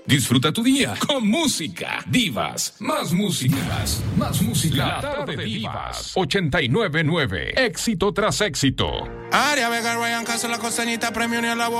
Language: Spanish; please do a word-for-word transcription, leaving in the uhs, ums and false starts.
Disfruta tu día con música. Divas, más músicas, más música. La tarde de Divas. ochenta y nueve nueve. Éxito tras éxito. Aria Vega, Ryan Castro, la costeñita, premio ni a la boca.